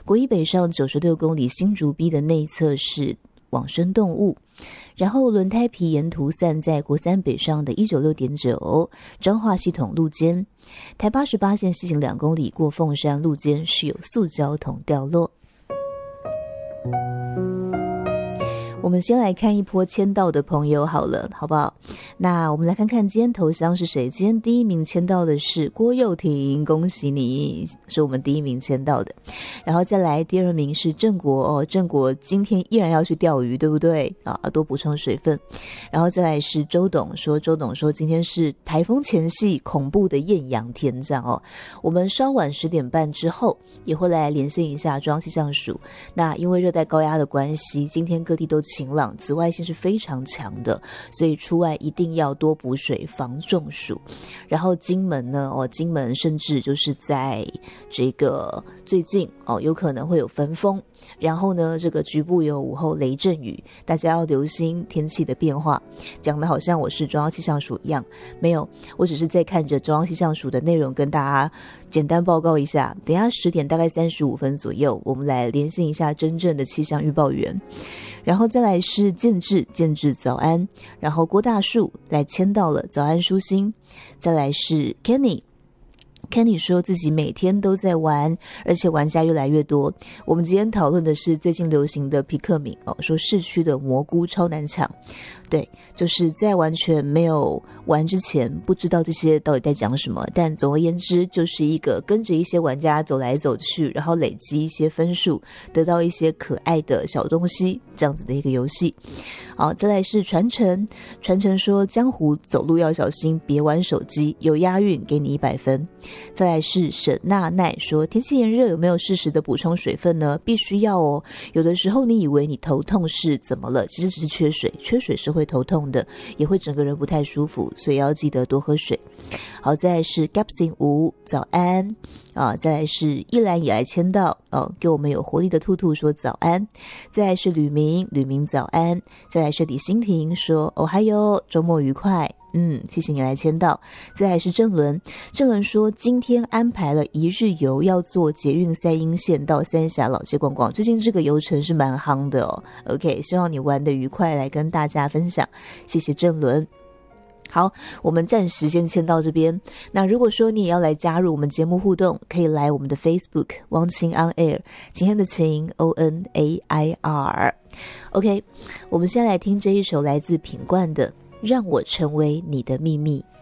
国一北上96公里新竹 B 的内侧是往生动物，然后轮胎皮沿途散在国三北上的 196.9 彰化系统路肩，台88线西行2公里过凤山路肩是有塑胶桶掉落。我们先来看一波签到的朋友好了，好不好？那我们来看看今天头香是谁。今天第一名签到的是郭佑廷，恭喜你，是我们第一名签到的。然后再来第二名是郑国郑国今天依然要去钓鱼，对不对啊？多补充水分。然后再来是周董说今天是台风前夕恐怖的艳阳天这样我们稍晚10点半之后也会来连线一下中央气象署。那因为热带高压的关系，今天各地都晴朗，紫外线是非常强的，所以出外一定要多补水防中暑。然后金门呢金门甚至就是在这个最近有可能会有分风，然后呢这个局部有午后雷阵雨，大家要留心天气的变化。讲的好像我是中央气象署一样，没有，我只是在看着中央气象署的内容跟大家简单报告一下。等一下10点大概35分左右，我们来连线一下真正的气象预报员。然后再来是建志早安，然后郭大树来签到了早安舒心。再来是 Kenny说自己每天都在玩，而且玩家越来越多。我们今天讨论的是最近流行的皮克敏说市区的蘑菇超难抢。对，就是在完全没有玩之前不知道这些到底在讲什么，但总而言之就是一个跟着一些玩家走来走去，然后累积一些分数，得到一些可爱的小东西，这样子的一个游戏。好，再来是传承说江湖走路要小心，别玩手机，有押韵给你100分。再来是沈娜奈说天气炎热有没有适时的补充水分呢？必须要有的时候你以为你头痛是怎么了，其实只是缺水是会头痛的，也会整个人不太舒服，所以要记得多喝水。好，再来是 Gapsing 5早安再来是一兰也来签到给我们有活力的兔兔说早安。再来是吕明早安。再来是李欣婷说还有周末愉快，谢谢你来签到。再来是郑伦说今天安排了一日游，要坐捷运3鶯线到三峡老街逛逛，最近这个游程是蛮夯的OK， 希望你玩得愉快，来跟大家分享，谢谢郑伦。好，我们暂时先签到这边。那如果说你也要来加入我们节目互动，可以来我们的 Facebook 汪晴 on air， 今天的晴 ONAIR。 OK， 我们先来听这一首来自品冠的让我成为你的秘密。